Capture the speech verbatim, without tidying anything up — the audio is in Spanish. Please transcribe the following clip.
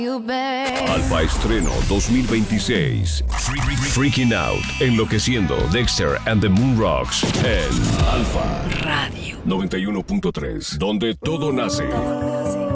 Alfa Estreno dos mil veintiséis. Freaking Out, Enloqueciendo, Dexter and the Moon Rocks en Alfa Radio noventa y uno punto tres, donde todo nace.